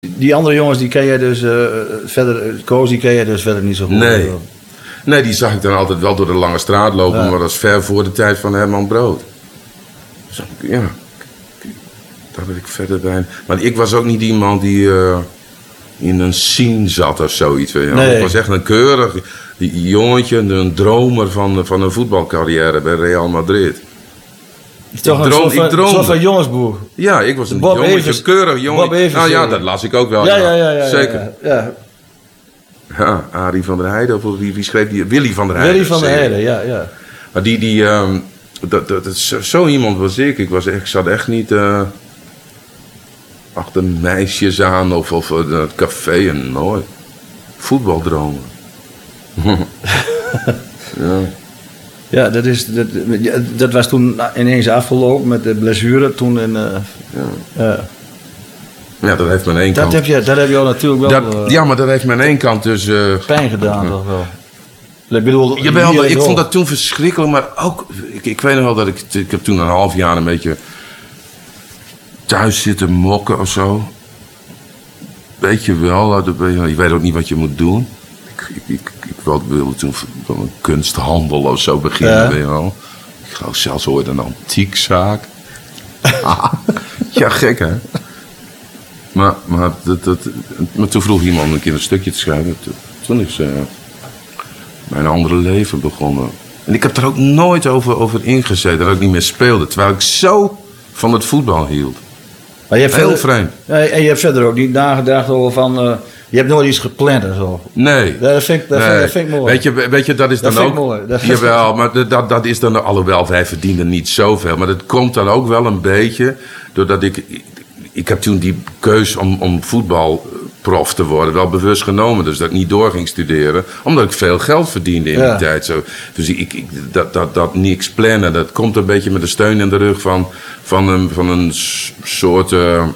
Die andere jongens, die ken jij dus verder... Koos, die ken jij dus verder niet zo goed. Nee, die zag ik dan altijd wel door de Lange Straat lopen... maar dat is ver voor de tijd van Herman Brood. Dus ja, daar ben ik verder bij. Maar ik was ook niet iemand die in een scene zat of zoiets. Nee. Ik was echt een keurig jongetje, een dromer van een voetbalcarrière bij Real Madrid. Toch een soort van jongensboer. Ja, ik was een Bob jongetje, Evers, keurig jongetje. Bob Evers, Nou ja, dat las ik ook wel. Ja, zeker. Ja, Arie van der Heijden, of wie schreef die? Willy van der Heijden. Willy van der Heijden, ja. Maar dat is zo iemand was ik. Ik zat echt niet achter meisjes aan of het café en nooit. Voetbaldromen. Ja. Ja, dat was toen ineens afgelopen met de blessure toen. Ja, dat heeft me aan één kant. Dat heb je al natuurlijk wel... ja, maar dat heeft me aan één kant dus... pijn gedaan toch wel? Ik bedoel... ik vond dat toen verschrikkelijk, maar ook... Ik weet nog wel dat ik heb toen een half jaar een beetje... thuis zitten mokken of zo. Weet je wel, je weet ook niet wat je moet doen. Ik wilde toen van een kunsthandel of zo beginnen, weet je wel. Ik geloof zelfs ooit een antiekzaak. Ja, gek hè? Maar toen vroeg iemand een keer een stukje te schrijven. Toen is mijn andere leven begonnen. En ik heb er ook nooit over ingezeten, dat ik niet meer speelde. Terwijl ik zo van het voetbal hield. Maar je hebt heel vreemd. En je hebt verder ook niet nagedacht over van... je hebt nooit iets gepland en zo. Nee. Dat vind ik mooi. Weet je, dat is dan ook... Mooi. Jawel, maar dat is dan... Alhoewel, wij verdienen niet zoveel. Maar dat komt dan ook wel een beetje... Doordat ik heb toen die keus om voetbalprof te worden wel bewust genomen. Dus dat ik niet door ging studeren. Omdat ik veel geld verdiende in die tijd. Zo. Dus dat niks plannen. Dat komt een beetje met de steun in de rug van een soort...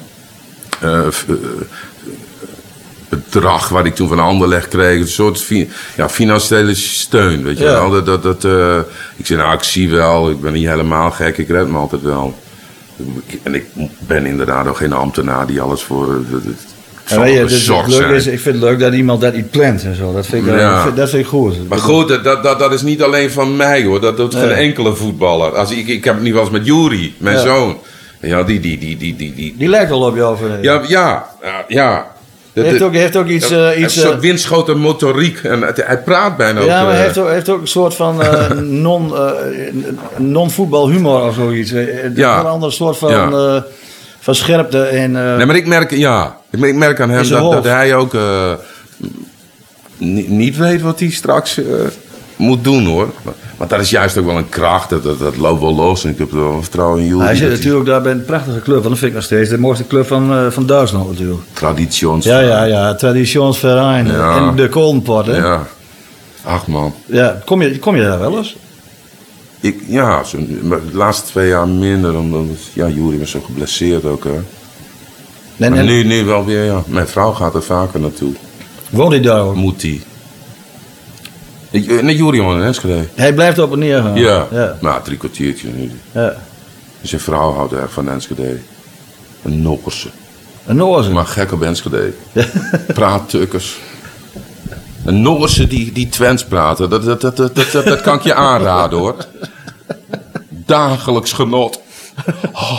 bedrag wat ik toen van Anderlecht kreeg. Een soort financiële steun. Weet je wel. Ik zei, ik zie wel. Ik ben niet helemaal gek. Ik red me altijd wel. En ik ben inderdaad ook geen ambtenaar die alles voor ik vind het leuk dat iemand dat niet plant en zo. Dat vind ik goed. Maar goed, dat is niet alleen van mij hoor. Dat doet geen enkele voetballer. Ik heb het nu wel eens met Juri, mijn zoon. Ja, die lijkt wel op jou. Ja. Hij heeft ook iets... een soort windschoten motoriek. En hij praat bijna ook... Ja, maar hij heeft ook een soort van non-voetbalhumor of zoiets. Een ander soort van scherpte. En, nee, maar ik merk aan hem dat hij ook niet weet wat hij straks moet doen, hoor. Want dat is juist ook wel een kracht. Dat loopt wel los. En ik heb er wel vertrouwen in jullie. Hij zit natuurlijk daar bij een prachtige club. Want dat vind ik nog steeds de mooiste club van Duitsland natuurlijk. Traditionsverein. Ja. Traditionsverein. Ja. En de Kolnpot, hè? Ja. Ach, man. Ja, kom je daar wel eens? De laatste 2 jaar minder. Omdat Juri was zo geblesseerd ook, hè. Maar nu wel weer, ja. Mijn vrouw gaat er vaker naartoe. Woont hij daar ook? Moet hij. Nee, Juri woont in Enschede. Hij blijft op en neer gaan. Ja. Maar 3 kwartiertje nu. Ja. Zijn vrouw houdt erg van Enschede. Een Noorse. Een Noorse? Maar gek op Enschede. Praattukkers. Een Noorse die Twents praten. Dat kan ik je aanraden, hoor. Dagelijks genot.